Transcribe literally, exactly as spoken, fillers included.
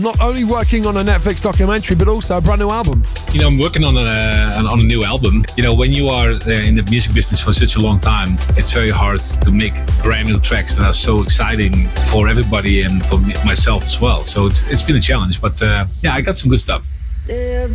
Not only working on a Netflix documentary, but also a brand new album. You know, I'm working on a on a new album. You know, when you are in the music business for such a long time, it's very hard to make brand new tracks that are so exciting for everybody and for me, myself as well. So it's, it's been a challenge, but uh, yeah, I got some good stuff.